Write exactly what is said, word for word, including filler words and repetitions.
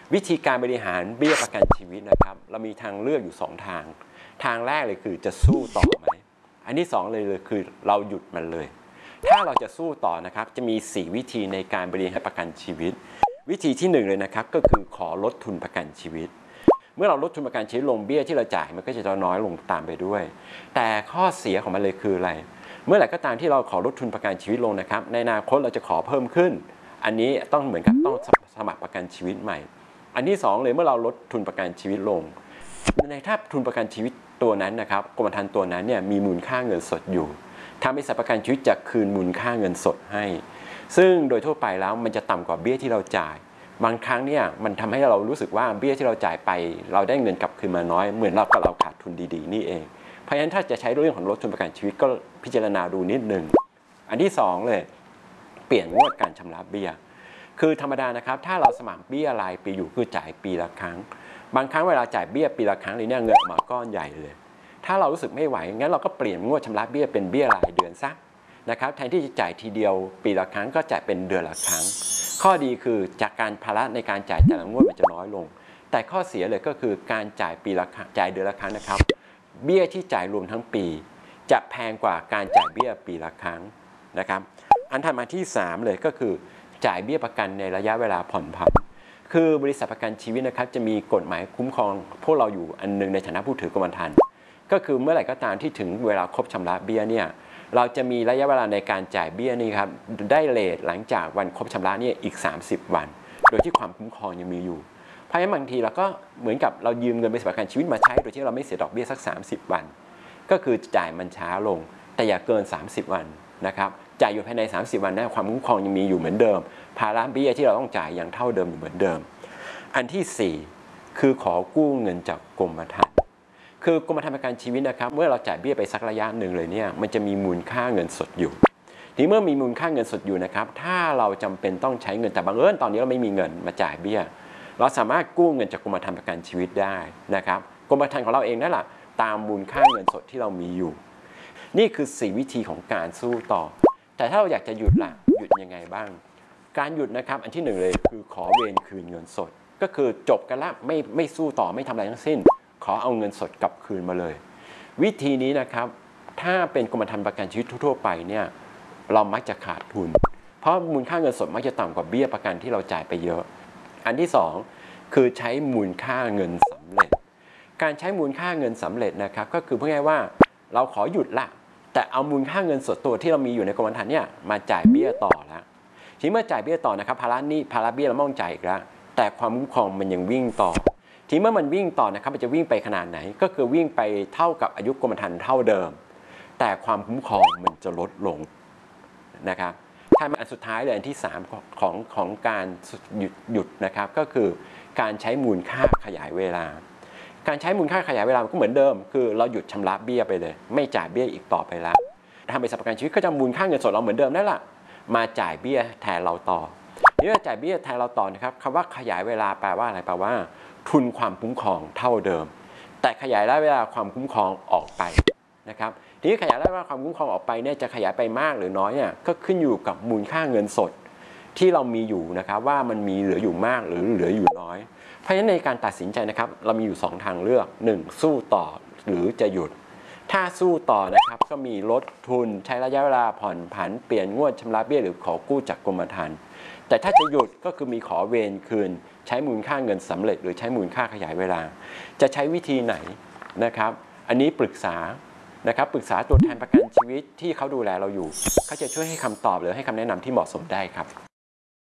วิธีการบริหารเบี้ยประกันชีวิตนะครับเรามีทางเลือกอยู่สองทางทางแรกเลยคือจะสู้ต่อไหมอันที่สองเลยเลยคือเราหยุดมันเลยถ้าเราจะสู้ต่อนะครับจะมีสี่วิธีในการบริหารประกันชีวิตวิธีที่หนึ่งเลยนะครับก็คือขอลดทุนประกันชีวิตเมื่อเราลดทุนประกันชีวิตลงเบี้ยที่เราจ่ายมันก็จะน้อยลงตามไปด้วยแต่ข้อเสียของมันเลยคืออะไรเมื่อไหร่ก็ตามที่เราขอลดทุนประกันชีวิตลงนะครับในอนาคตเราจะขอเพิ่มขึ้นอันนี้ต้องเหมือนกับต้องสมัครประกันชีวิตใหม่อันที่สองเลยเมื่อเราลดทุนประกันชีวิตลงในถ้าทุนประกันชีวิตตัวนั้นนะครับกรมธรรม์ตัวนั้นเนี่ยมีมูลค่าเงินสดอยู่ทางบริษัทประกันชีวิตจะคืนมูลค่าเงินสดให้ซึ่งโดยทั่วไปแล้วมันจะต่ำกว่าเบี้ยที่เราจ่ายบางครั้งเนี่ยมันทำให้เรารู้สึกว่าเบี้ยที่เราจ่ายไปเราได้เงินกลับคืนมาน้อยเหมือนเรากับเราขาดทุนดีๆนี่เองเพราะฉะนั้นถ้าจะใช้เรื่องของลดทุนประกันชีวิตก็พิจารณาดูนิดนึงอันที่สองเลยเปลี่ยนงวดการชำระเบี้ยคือธรรมดานะครับถ้าเราสมัครเบี้ยรายปีอยู่คือจ่ายปีละครั้งบางครั้งเวลาจ่ายเบี้ยปีละครั้งเลยเนี่ยเงินออกมาก้อนใหญ่เลยถ้าเรารู้สึกไม่ไหวงั้นเราก็เปลี่ยนงวดชำระเบี้ยเป็นเบี้ยรายเดือนซะนะครับแทนที่จะจ่ายทีเดียวปีละครั้งก็จ่ายเป็นเดือนละครั้งข้อดีคือจากการภาระในการจ่ายแต่ละงวดมันจะน้อยลงแต่ข้อเสียเลยก็คือการจ่ายปีละจ่ายเดือนละครั้งนะครับเบี้ยที่จ่ายรวมทั้งปีจะแพงกว่าการจ่ายเบี้ยปีละครั้งนะครับอันถัดมาที่สามเลยก็คือจ่ายเบี้ยประกันในระยะเวลาผ่อนผันคือบริษัทประกันชีวิตนะครับจะมีกฎหมายคุ้มครองพวกเราอยู่อันนึงในฐานะผู้ถือกรมธรรม์ก็คือเมื่อไหร่ก็ตามที่ถึงเวลาครบชำระเบี้ยเนี่ยเราจะมีระยะเวลาในการจ่ายเบี้ยนี่ครับได้เลทหลังจากวันครบชำระเนี่ยอีกสามสิบวันโดยที่ความคุ้มครองยังมีอยู่เพราะฉะนั้นบางทีเราก็เหมือนกับเรายืมเงินบริษัทประกันชีวิตมาใช้โดยที่เราไม่เสียดอกเบี้ยสักสามสิบวันก็คือจ่ายมันช้าลงแต่อย่าเกินสามสิบวันนะครับจ่ายอยู่ภายในสามสิบวันนะความคุ้มครองยังมีอยู่เหมือนเดิมภาระเบี้ยที่เราต้องจ่ายยังเท่าเดิมอยู่เหมือนเดิมอันที่สี่คือขอกู้เงินจากกรมธรรม์คือกรมธรรม์ประกันชีวิตนะครับเมื่อเราจ่ายเบี้ยไปสักระยะหนึ่งเลยเนี่ยมันจะมีมูลค่าเงินสดอยู่ทีเมื่อมีมูลค่าเงินสดอยู่นะครับถ้าเราจำเป็นต้องใช้เงินแต่บังเอิญตอนนี้เราไม่มีเงินมาจ่ายเบี้ยเราสามารถกู้เงินจากกรมธรรม์ประกันชีวิตได้นะครับกรมธรรม์ของเราเองนั่นแหละตามมูลค่าเงินสดที่เรามีอยู่นี่คือสี่วิธีของการสู้ต่อแต่ถ้าเราอยากจะหยุดล่ะหยุดยังไงบ้างการหยุดนะครับอันที่หนึ่งเลยคือขอเวรคืนเงินสดก็คือจบกันละไม่ไม่สู้ต่อไม่ทำอะไรทั้งสิ้นขอเอาเงินสดกลับคืนมาเลยวิธีนี้นะครับถ้าเป็นกรมธรรม์ประกันชีวิตทั่วไปเนี่ยเรามักจะขาดทุนเพราะมูลค่าเงินสดมักจะต่ำกว่าเบี้ยประกันที่เราจ่ายไปเยอะอันที่สองคือใช้มูลค่าเงินสำเร็จการใช้มูลค่าเงินสำเร็จนะครับก็คือพูดง่ายๆว่าเราขอหยุดละแต่เอามูลค่าเงินสดตัวที่เรามีอยู่ในกรมธรรม์เนี่ยมาจ่ายเบี้ยต่อแล้วทีเมื่อจ่ายเบี้ยต่อนะครับภาระนี้ภาระเบี้ยเราไม่ต้องจ่ายอีกแล้วแต่ความคุ้มครองมันยังวิ่งต่อทีเมื่อมันวิ่งต่อนะครับมันจะวิ่งไปขนาดไหนก็คือวิ่งไปเท่ากับอายุกรมธรรม์เท่าเดิมแต่ความคุ้มครองมันจะลดลงนะครับถ้าอันสุดท้ายเลยอันที่สามของของการหยุดหยุดนะครับก็คือการใช้มูลค่าขยายเวลาการใช้มูลค่าขยายเวลาก็เหมือนเดิมคือเราหยุดชำระเบี้ยไปเลยไม่จ่ายเบี้ยอีกต่อไปแล้วทางบริษัทประกันชีวิตก็จะมูลค่าเงินสดเราเหมือนเดิมนั่นแหละมาจ่ายเบี้ยแทนเราต่อนี่ว่าจ่ายเบี้ยแทนเราต่อนะครับคำว่าขยายเวลาแปลว่าอะไรแปลว่าทุนความคุ้มครองเท่าเดิมแต่ขยายระยะเวลาความคุ้มครองออกไปนะครับทีนี้ขยายระยะเวลาความคุ้มครองออกไปเนี่ยจะขยายไปมากหรือน้อยเนี่ยก็ขึ้นอยู่กับมูลค่าเงินสดที่เรามีอยู่นะครับว่ามันมีเหลืออยู่มากหรือเหลืออยู่น้อยเพราะฉะนั้นในการตัดสินใจนะครับเรามีอยู่สองทางเลือกหนึ่งสู้ต่อหรือจะหยุดถ้าสู้ต่อนะครับก็มีลดทุนใช้ระยะเวลาผ่อนผันเปลี่ยนงวดชำระเบี้ยหรือขอกู้จากกรมธรรม์แต่ถ้าจะหยุดก็คือมีขอเวรคืนใช้มูลค่าเงินสำเร็จหรือใช้มูลค่าขยายเวลาจะใช้วิธีไหนนะครับอันนี้ปรึกษานะครับปรึกษาตัวแทนประกันชีวิตที่เขาดูแลเราอยู่เขาจะช่วยให้คำตอบหรือให้คำแนะนำที่เหมาะสมได้ครับ